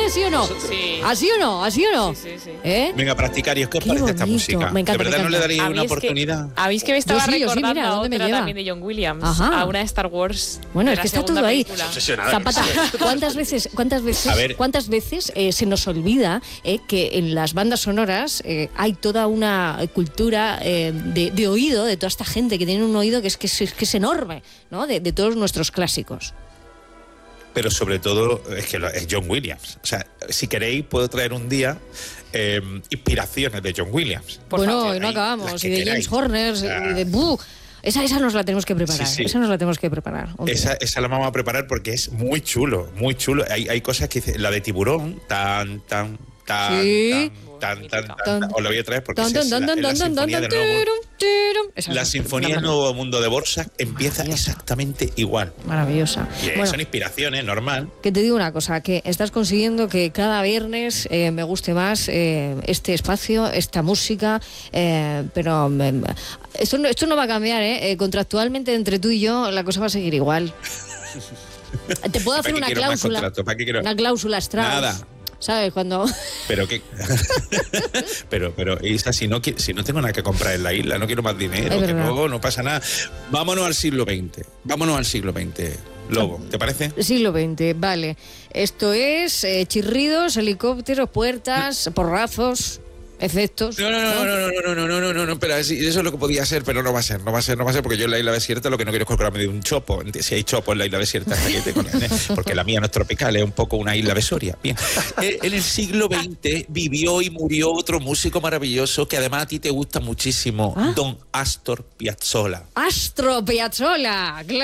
¿Sí o no? Sí. ¿Así o no? ¿Así o no? Sí. Venga, practicarios, ¿qué os Qué parece esta bonito. música? Me encanta, ¿De verdad me no le encanta. daría A mí una es que- oportunidad? ¿Habéis que me estaba Yo sí, recordando mira, a ¿dónde me otra lleva? también de John Williams? Ajá. A una de Star Wars. Bueno, de es la que está segunda todo ahí. película. Obsesionada. Zapata, A ver. ¿cuántas veces se nos olvida que en las bandas sonoras hay toda una cultura de oído de toda esta gente que tiene un oído que es enorme, ¿no? De todos nuestros clásicos. Pero sobre todo es que es John Williams. O sea, si queréis puedo traer un día inspiraciones de John Williams. Bueno, y no Ahí, acabamos. las Y que de queráis. James Horner, y de Esa nos la tenemos que preparar. Sí. Esa nos la tenemos que preparar. Esa la vamos a preparar porque es muy chulo, muy chulo. Hay cosas que dice, la de tiburón, tan, Sí. tan. Os la voy a traer porque esa es la sinfonía del La Sinfonía del Nuevo Mundo de Borsak empieza exactamente igual. Maravillosa. Y son inspiraciones, normal. Que te digo una cosa, que estás consiguiendo que cada viernes me guste más este espacio, esta música, pero esto no va a cambiar, contractualmente entre tú y yo la cosa va a seguir igual. Te puedo hacer una cláusula, una cláusula Strauss. Nada. ¿Sabes? Cuando... Pero que pero Isa, si no tengo nada que comprar en la isla, no quiero más dinero, que luego no pasa nada. Vámonos al siglo XX. Lobo, ¿te parece? Siglo XX, vale. Esto es chirridos, helicópteros, puertas, porrazos, efectos. No, pero eso es lo que podía ser, pero no va a ser, porque yo en la isla desierta lo que no quiero es colgarme de un chopo. Si hay chopo en la isla desierta, porque la mía no es tropical, es un poco una isla besoria. Bien. En el siglo XX vivió y murió otro músico maravilloso que además a ti te gusta muchísimo, don Astor Piazzolla. Astor Piazzolla, claro.